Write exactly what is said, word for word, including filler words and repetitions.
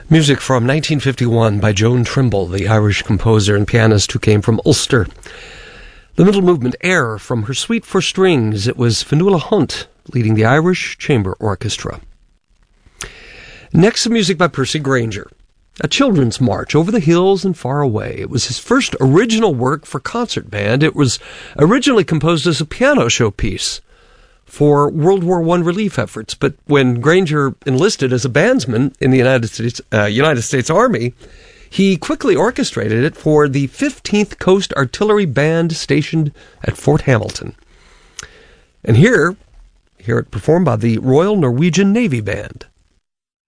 Music from nineteen fifty-one by Joan Trimble, the Irish composer and pianist who came from Ulster. The middle movement, Air, from her Suite for Strings. It was Fionnuala Hunt leading the Irish Chamber Orchestra. Next, some music by Percy Grainger. A children's march, Over the Hills and Far Away. It was his first original work for concert band. It was originally composed as a piano showpiece for World War One relief efforts. But when Grainger enlisted as a bandsman in the United States, uh, United States Army, he quickly orchestrated it for the fifteenth Coast Artillery Band stationed at Fort Hamilton. And here, hear it performed by the Royal Norwegian Navy Band.